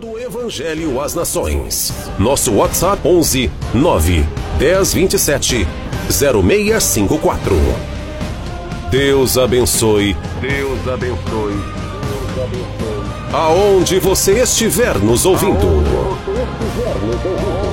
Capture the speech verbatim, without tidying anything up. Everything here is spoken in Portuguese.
Pregando o Evangelho às Nações. Nosso WhatsApp onze nove dez vinte e sete zero seis cinco quatro. Deus abençoe. Deus abençoe. Deus abençoe. Aonde você estiver nos ouvindo. Aonde você estiver nos ouvindo.